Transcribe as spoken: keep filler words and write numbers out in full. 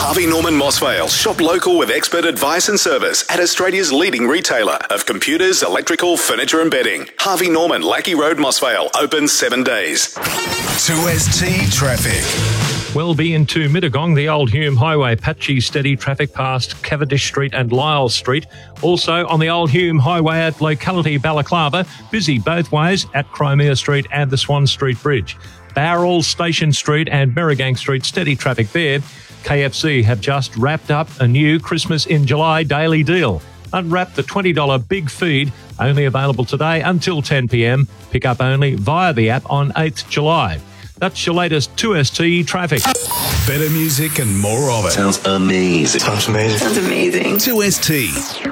Harvey Norman Mossvale. Shop local with expert advice and service at Australia's leading retailer of computers, electrical, furniture and bedding. Harvey Norman, Lackey Road, Mossvale. Open seven days. two S T Traffic. Welby into Mittagong, the Old Hume Highway, patchy steady traffic past Cavendish Street and Lyles Street. Also on the Old Hume Highway at locality Balaclava, busy both ways at Crimea Street and the Swan Street Bridge. Bowral, Station Street and Merrigang Street, steady traffic there. K F C have just wrapped up a new Christmas in July daily deal. Unwrap the twenty dollars big feed, only available today until ten p m. Pick up only via the app on eighth July. That's your latest two S T traffic. Better music and more of it. Sounds amazing. Sounds amazing. Sounds amazing. two S T.